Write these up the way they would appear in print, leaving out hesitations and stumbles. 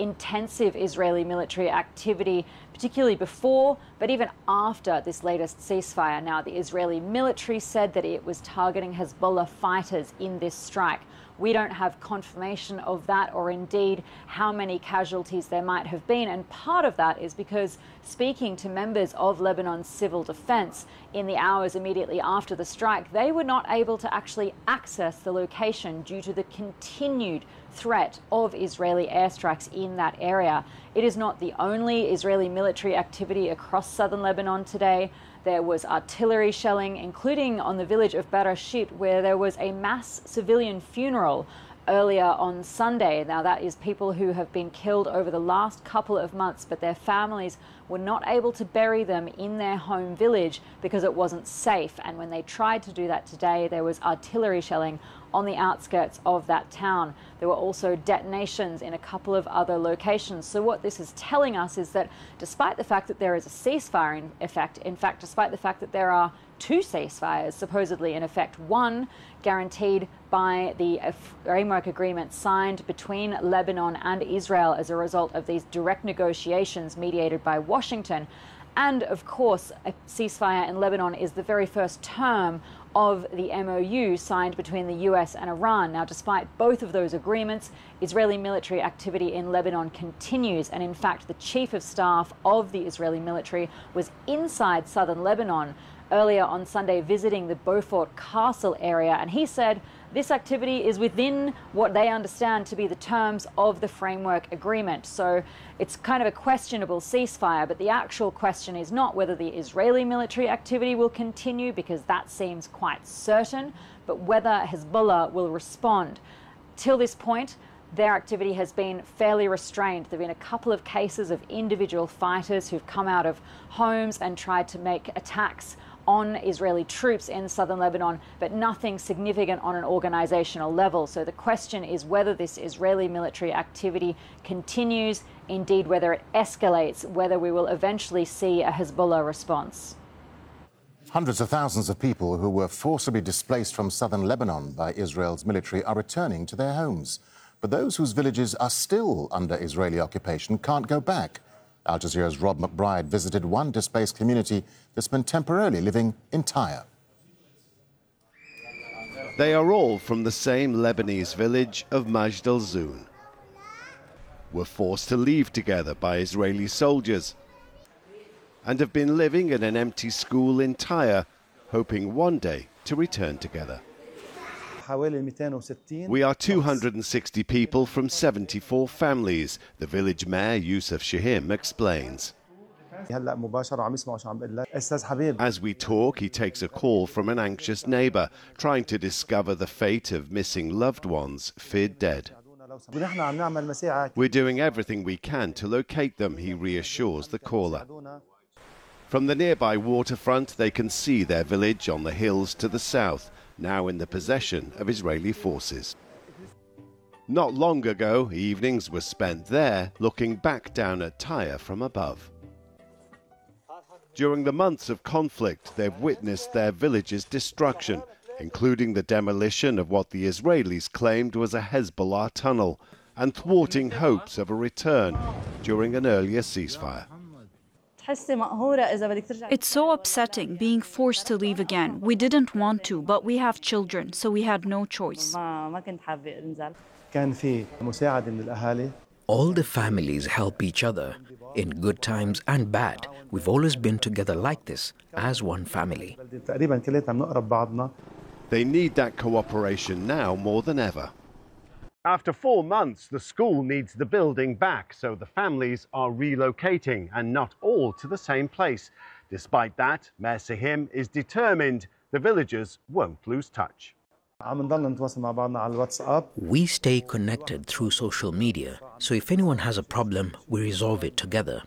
intensive Israeli military activity, particularly before, but even after this latest ceasefire. Now, the Israeli military said that it was targeting Hezbollah fighters in this strike. We don't have confirmation of that or indeed how many casualties there might have been. And part of that is because speaking to members of Lebanon's civil defense in the hours immediately after the strike, they were not able to actually access the location due to the continued threat of Israeli airstrikes in that area. It is not the only Israeli military activity across southern Lebanon today. There was artillery shelling, including on the village of Barashit, where there was a mass civilian funeral earlier on Sunday. Now, that is people who have been killed over the last couple of months, but their families were not able to bury them in their home village because it wasn't safe. And when they tried to do that today, there was artillery shelling on the outskirts of that town. There were also detonations in a couple of other locations. So what this is telling us is that despite the fact that there is a ceasefire in fact, despite the fact that there are two ceasefires supposedly in effect, one guaranteed by the framework agreement signed between Lebanon and Israel as a result of these direct negotiations mediated by Washington. And of course, a ceasefire in Lebanon is the very first term of the MOU signed between the US and Iran. Now, despite both of those agreements, Israeli military activity in Lebanon continues. And in fact, the chief of staff of the Israeli military was inside southern Lebanon earlier on Sunday visiting the Beaufort Castle area. And he said this activity is within what they understand to be the terms of the framework agreement. So it's kind of a questionable ceasefire, but the actual question is not whether the Israeli military activity will continue, because that seems quite certain, but whether Hezbollah will respond. Till this point, their activity has been fairly restrained. There have been a couple of cases of individual fighters who've come out of homes and tried to make attacks on Israeli troops in southern Lebanon, but nothing significant on an organizational level. So the question is whether this Israeli military activity continues, indeed whether it escalates, whether we will eventually see a Hezbollah response. Hundreds of thousands of people who were forcibly displaced from southern Lebanon by Israel's military are returning to their homes. But those whose villages are still under Israeli occupation can't go back. Al Jazeera's Rob McBride visited one displaced community that's been temporarily living in Tyre. They are all from the same Lebanese village of Majd al-Zoun. Were forced to leave together by Israeli soldiers and have been living in an empty school in Tyre, hoping one day to return together. We are 260 people from 74 families, the village mayor Youssef Shahim explains. As we talk, he takes a call from an anxious neighbour trying to discover the fate of missing loved ones feared dead. We're doing everything we can to locate them, he reassures the caller. From the nearby waterfront, they can see their village on the hills to the south, now in the possession of Israeli forces. Not long ago, evenings were spent there, looking back down at Tyre from above. During the months of conflict, they've witnessed their village's destruction, including the demolition of what the Israelis claimed was a Hezbollah tunnel, and thwarting hopes of a return during an earlier ceasefire. It's so upsetting being forced to leave again. We didn't want to, but we have children, so we had no choice. All the families help each other, in good times and bad. We've always been together like this, as one family. They need that cooperation now more than ever. After 4 months, the school needs the building back, so the families are relocating, and not all to the same place. Despite that, Mayor Shahim is determined the villagers won't lose touch. We stay connected through social media, so if anyone has a problem, we resolve it together.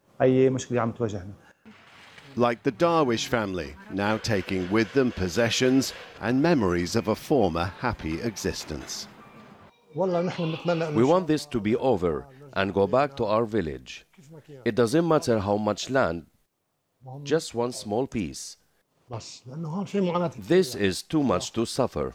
Like the Darwish family, now taking with them possessions and memories of a former happy existence. We want this to be over and go back to our village. It doesn't matter how much land, just one small piece. This is too much to suffer.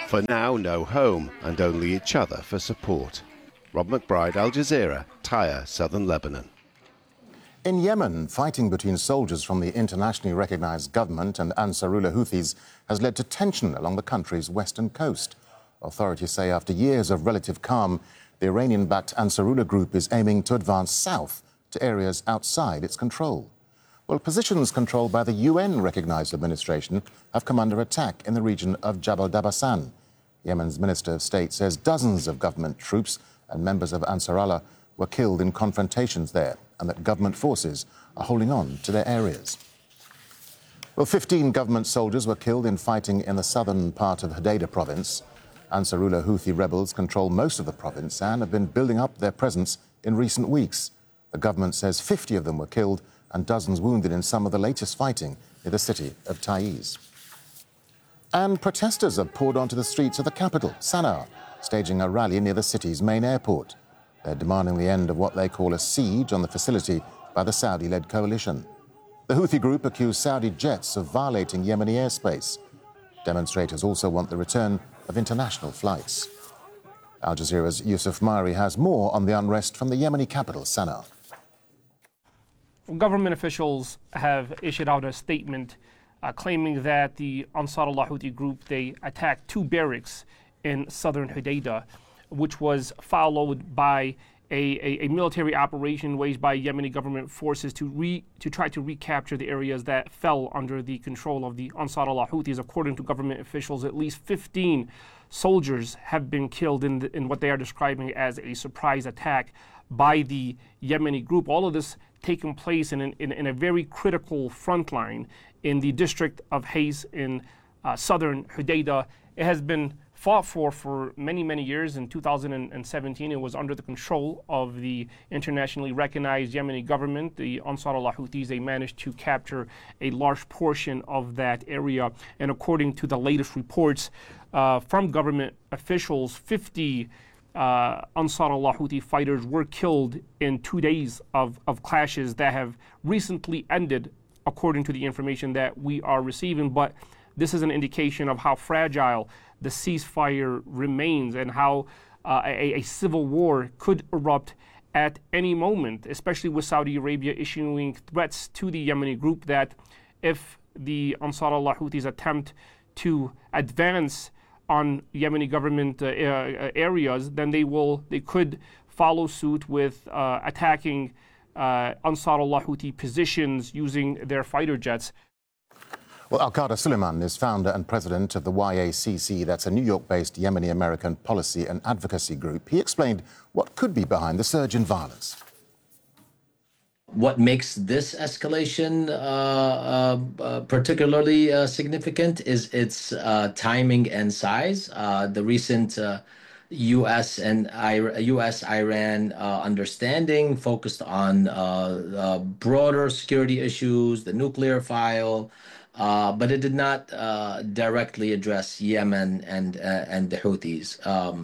For now, no home and only each other for support. Rob McBride, Al Jazeera, Tyre, southern Lebanon. In Yemen, fighting between soldiers from the internationally recognized government and Ansarullah Houthis has led to tension along the country's western coast. Authorities say after years of relative calm, the Iranian-backed Ansarullah group is aiming to advance south to areas outside its control. Well, positions controlled by the UN-recognized administration have come under attack in the region of Jabal Dabasan. Yemen's Minister of State says dozens of government troops and members of Ansarullah were killed in confrontations there, and that government forces are holding on to their areas. Well, 15 government soldiers were killed in fighting in the southern part of Hodeidah province. Ansarullah Houthi rebels control most of the province and have been building up their presence in recent weeks. The government says 50 of them were killed and dozens wounded in some of the latest fighting near the city of Taiz. And protesters have poured onto the streets of the capital, Sana'a, staging a rally near the city's main airport. They're demanding the end of what they call a siege on the facility by the Saudi-led coalition. The Houthi group accused Saudi jets of violating Yemeni airspace. Demonstrators also want the return of international flights. Al Jazeera's Yusuf Mari has more on the unrest from the Yemeni capital, Sana'a. Government officials have issued out a statement claiming that the Ansarullah Houthi group, they attacked 2 barracks in southern Hodeidah, which was followed by a military operation waged by Yemeni government forces to try to recapture the areas that fell under the control of the Ansarullah Houthis. According to government officials, at least 15 soldiers have been killed in what they are describing as a surprise attack by the Yemeni group. All of this taking place in a very critical front line in the district of Hais in southern Hodeidah. It has been fought for many, many years. In 2017, it was under the control of the internationally recognized Yemeni government. The Ansarullah Houthis, they managed to capture a large portion of that area. And according to the latest reports from government officials, 50 Ansarullah Houthi fighters were killed in 2 days of clashes that have recently ended, according to the information that we are receiving. But this is an indication of how fragile the ceasefire remains and how a civil war could erupt at any moment, especially with Saudi Arabia issuing threats to the Yemeni group that if the Ansarullah Houthis attempt to advance on Yemeni government areas, then they could follow suit with attacking Ansarullah Houthi positions using their fighter jets. Well, Al-Qaeda Suleiman is founder and president of the YACC. That's a New York-based Yemeni-American policy and advocacy group. He explained what could be behind the surge in violence. What makes this escalation particularly significant is its timing and size. The recent U.S.-Iran understanding focused on broader security issues, the nuclear file, but it did not directly address Yemen and the Houthis.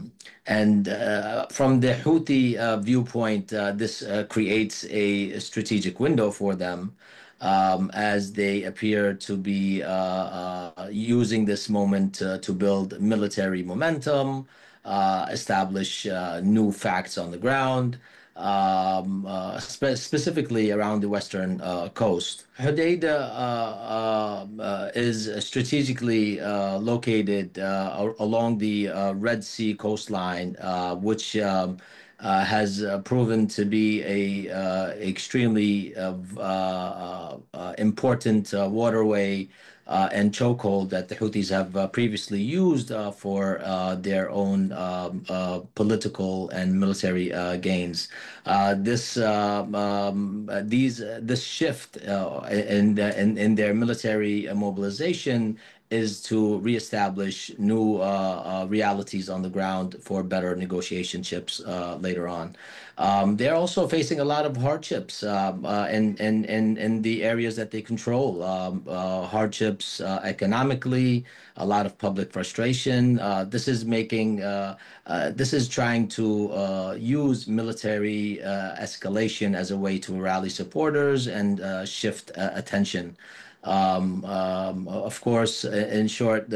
From the Houthi viewpoint, this creates a strategic window for them as they appear to be using this moment to build military momentum, establish new facts on the ground, specifically around the western coast. Hodeidah is strategically located along the Red Sea coastline, which has proven to be a extremely important waterway and chokehold that the Houthis have previously used for their own political and military gains. This shift in their military mobilization is to reestablish new realities on the ground for better negotiation chips later on. They're also facing a lot of hardships in the areas that they control. Hardships economically, a lot of public frustration. This is trying to use military escalation as a way to rally supporters and shift attention. Of course, in short,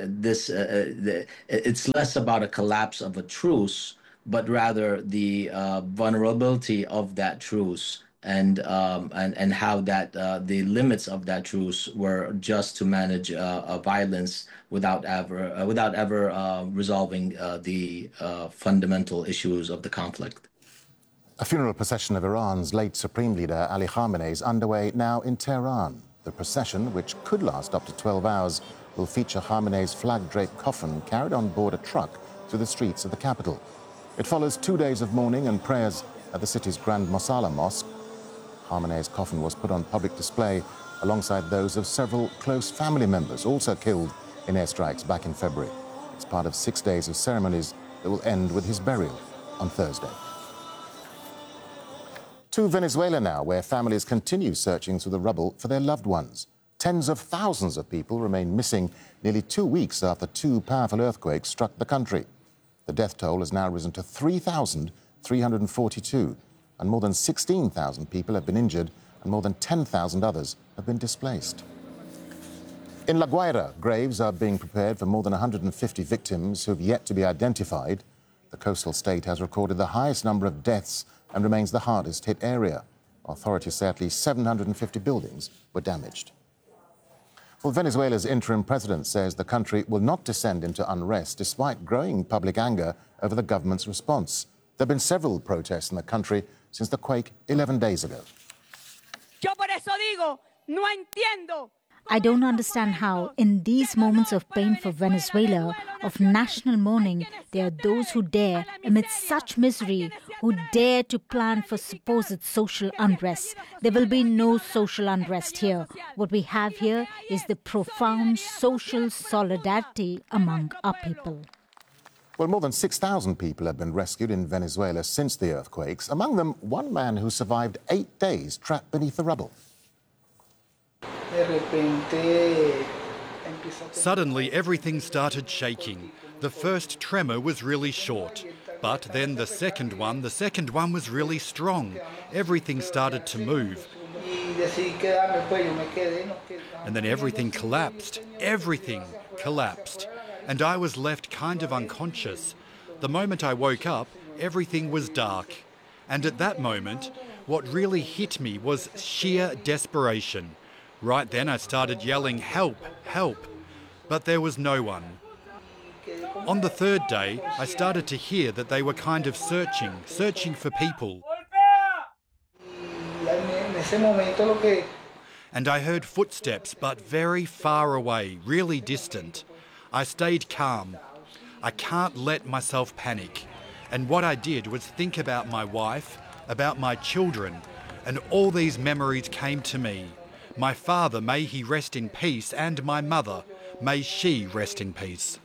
it's less about a collapse of a truce, but rather the vulnerability of that truce and how that the limits of that truce were just to manage violence without ever resolving the fundamental issues of the conflict. A funeral procession of Iran's late Supreme Leader Ali Khamenei is underway now in Tehran. The procession, which could last up to 12 hours, will feature Khamenei's flag-draped coffin carried on board a truck through the streets of the capital. It follows 2 days of mourning and prayers at the city's Grand Mosalla Mosque. Khamenei's coffin was put on public display alongside those of several close family members also killed in airstrikes back in February. It's part of 6 days of ceremonies that will end with his burial on Thursday. To Venezuela now, where families continue searching through the rubble for their loved ones. Tens of thousands of people remain missing nearly 2 weeks after 2 powerful earthquakes struck the country. The death toll has now risen to 3,342, and more than 16,000 people have been injured and more than 10,000 others have been displaced. In La Guaira, graves are being prepared for more than 150 victims who have yet to be identified. The coastal state has recorded the highest number of deaths and remains the hardest hit area. Authorities say at least 750 buildings were damaged. Well, Venezuela's interim president says the country will not descend into unrest despite growing public anger over the government's response. There have been several protests in the country since the quake 11 days ago. Yo por eso digo, no entiendo. I don't understand how, in these moments of pain for Venezuela, of national mourning, there are those who dare, amidst such misery, who dare to plan for supposed social unrest. There will be no social unrest here. What we have here is the profound social solidarity among our people. Well, more than 6,000 people have been rescued in Venezuela since the earthquakes, among them one man who survived 8 days trapped beneath the rubble. Suddenly, everything started shaking. The first tremor was really short, but then the second one was really strong. Everything started to move. And then everything collapsed. Everything collapsed. And I was left kind of unconscious. The moment I woke up, everything was dark. And at that moment, what really hit me was sheer desperation. Right then I started yelling, "Help, help!" But there was no one. On the third day, I started to hear that they were kind of searching for people. And I heard footsteps, but very far away, really distant. I stayed calm. I can't let myself panic. And what I did was think about my wife, about my children, and all these memories came to me. My father, may he rest in peace, and my mother, may she rest in peace.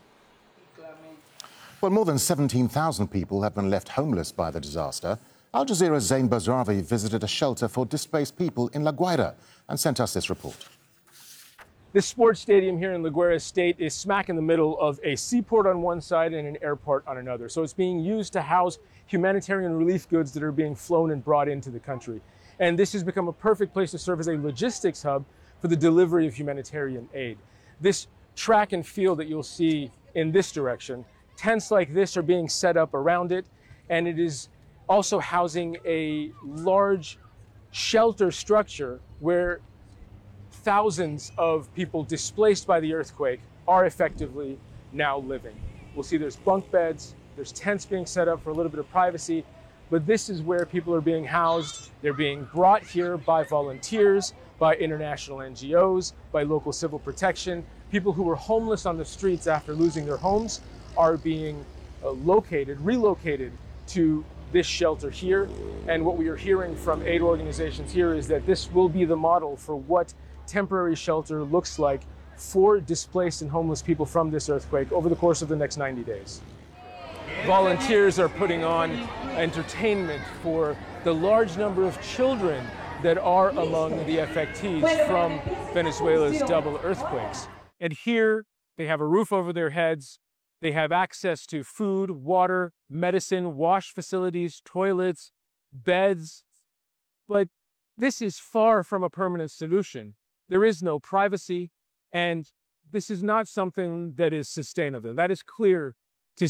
Well, more than 17,000 people have been left homeless by the disaster. Al Jazeera's Zain Bazrawi visited a shelter for displaced people in La Guaira and sent us this report. This sports stadium here in La Guaira State is smack in the middle of a seaport on one side and an airport on another. So it's being used to house humanitarian relief goods that are being flown and brought into the country. And this has become a perfect place to serve as a logistics hub for the delivery of humanitarian aid. This track and field that you'll see in this direction, tents like this are being set up around it, and it is also housing a large shelter structure where thousands of people displaced by the earthquake are effectively now living. We'll see there's bunk beds, there's tents being set up for a little bit of privacy, but this is where people are being housed. They're being brought here by volunteers, by international NGOs, by local civil protection. People who were homeless on the streets after losing their homes are being relocated to this shelter here. And what we are hearing from aid organizations here is that this will be the model for what temporary shelter looks like for displaced and homeless people from this earthquake over the course of the next 90 days. Volunteers are putting on entertainment for the large number of children that are among the affectees from Venezuela's double earthquakes. And here they have a roof over their heads. They have access to food, water, medicine, wash facilities, toilets, beds. But this is far from a permanent solution. There is no privacy, and this is not something that is sustainable. That is clear